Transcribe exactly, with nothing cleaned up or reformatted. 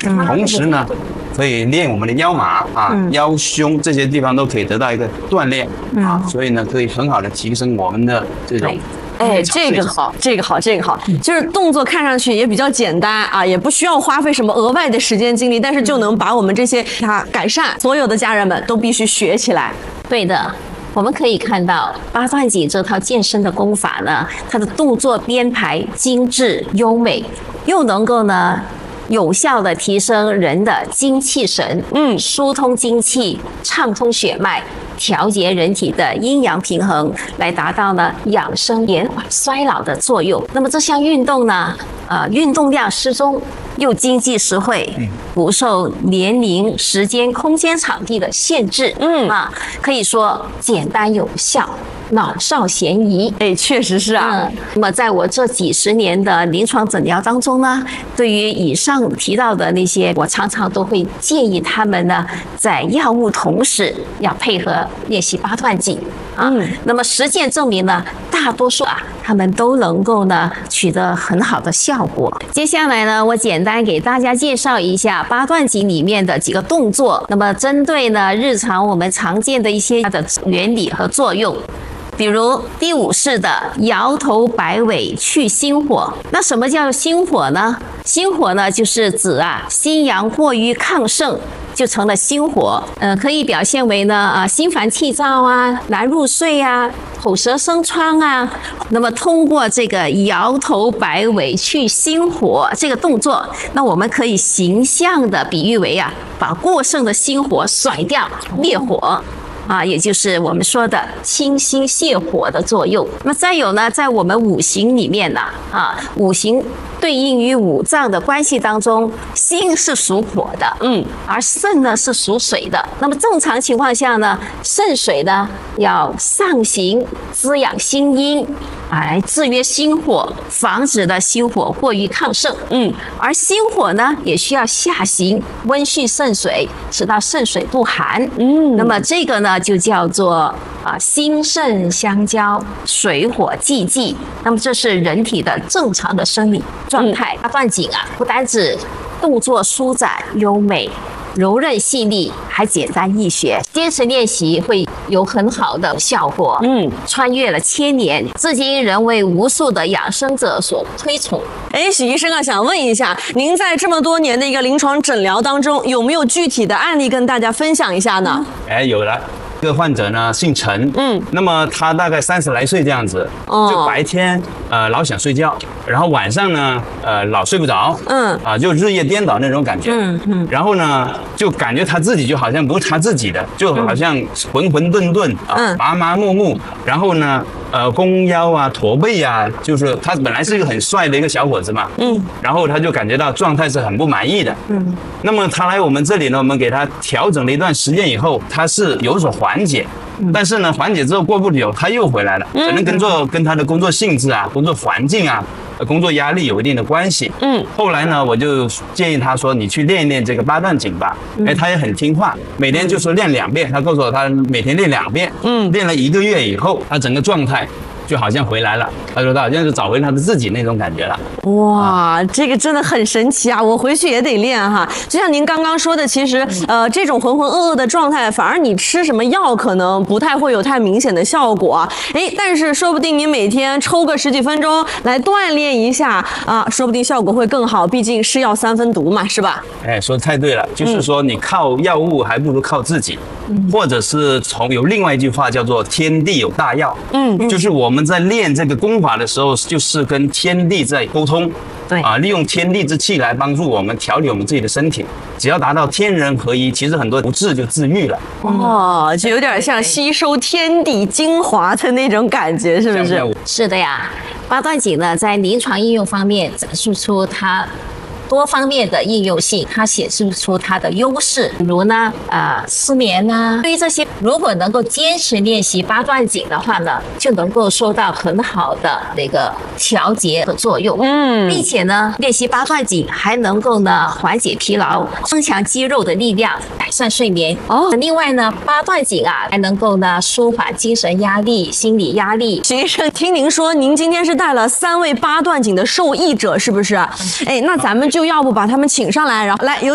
同时呢，可以练我们的腰马啊、嗯、腰胸这些地方都可以得到一个锻炼啊，所以呢，可以很好的提升我们的这种。 哎，这个好，这个好，这个好，就是动作看上去也比较简单啊，也不需要花费什么额外的时间精力，但是就能把我们这些它改善。所有的家人们都必须学起来。 对的。我们可以看到八段锦这套健身的功法呢，它的动作编排精致优美，又能够呢有效的提升人的精气神，嗯，疏通精气，畅通血脉，调节人体的阴阳平衡，来达到呢养生延缓衰老的作用。那么这项运动呢，呃，运动量适中，又经济实惠，不受年龄、时间、空间、场地的限制，嗯啊，可以说简单有效，老少咸宜。 哎，确实是啊。 嗯，那么在我这几十年的临床诊疗当中呢，对于以上提到的那些，我常常都会建议他们呢，在药物同时要配合练习八段锦啊。嗯，那么实践证明呢，大多数啊，他们都能够呢取得很好的效果。接下来呢，我简单给大家介绍一下八段锦里面的几个动作。那么针对呢日常我们常见的一些它的原理和作用。比如第五式的摇头摆尾去心火。那什么叫心火呢？心火呢，就是指啊心阳过于亢盛，就成了心火。呃，可以表现为呢啊心烦气躁啊、难入睡啊、口舌生疮啊。那么通过这个摇头摆尾去心火这个动作，那我们可以形象的比喻为啊，把过剩的心火甩掉，灭火。啊，也就是我们说的清心泻火的作用。那么再有呢，在我们五行里面呢，啊，五行对应于五脏的关系当中，心是属火的，嗯，而肾呢是属水的。那么正常情况下呢，肾水呢要上行滋养心阴，来制约心火，防止的心火过于亢盛，嗯，而心火呢也需要下行温煦肾水，使到肾水不寒，嗯，那么这个呢就叫做啊心肾相交，水火既济。那么这是人体的正常的生理状态。八段锦啊，不单指动作舒展优美、柔韧细腻，还简单易学，坚持练习会有很好的效果。嗯，穿越了千年，至今仍为无数的养生者所推崇。 哎，许医生啊，想问一下，您在这么多年的一个临床诊疗当中，有没有具体的案例跟大家分享一下呢？ 哎，有了。这个患者呢姓陈，嗯，那么他大概三十来岁这样子，哦，就白天呃老想睡觉，然后晚上呢呃老睡不着，嗯，啊就日夜颠倒那种感觉，嗯嗯，然后呢就感觉他自己就好像不是他自己的，就好像浑浑沌沌啊，麻麻木木，然后呢呃弓腰啊驼背啊，就是他本来是一个很帅的一个小伙子嘛，嗯，然后他就感觉到状态是很不满意的，嗯，那么他来我们这里呢，我们给他调整了一段时间以后，他是有所缓解，但是呢，缓解之后过不久他又回来了，可能跟做跟他的工作性质啊、工作环境啊、工作压力有一定的关系。嗯，后来呢，我就建议他说，你去练一练这个八段锦吧。哎，他也很听话，每天就说练两遍。他告诉我，他每天练两遍。嗯，练了一个月以后，他整个状态就好像回来了，他说他好像是找回他的自己那种感觉了。 哇，这个真的很神奇啊！我回去也得练哈。就像您刚刚说的，其实呃这种浑浑噩噩的状态，反而你吃什么药可能不太会有太明显的效果。哎，但是说不定你每天抽个十几分钟来锻炼一下啊，说不定效果会更好。毕竟是药三分毒嘛，是吧？ 哎，说太对了，就是说你靠药物还不如靠自己，嗯、或者是从有另外一句话叫做天地有大药，嗯，就是我们。我们在练这个功法的时候，就是跟天地在沟通，对啊，利用天地之气来帮助我们调理我们自己的身体。只要达到天人合一，其实很多不治就治愈了。 哦，就有点像吸收天地精华的那种感觉，是不是？ 是的呀，八段锦呢，在临床应用方面展示出它多方面的应用性，它显示出它的优势，比如呢，呃，失眠啊，对于这些，如果能够坚持练习八段锦的话呢，就能够收到很好的那个调节的作用，嗯，并且呢，练习八段锦还能够呢缓解疲劳，增强肌肉的力量，改善睡眠。哦，另外呢，八段锦啊，还能够呢舒缓精神压力、心理压力。 徐医生，听您说您今天是带了三位八段锦的受益者，是不是？哎，那咱们就。就要不把他们请上来，然后来有。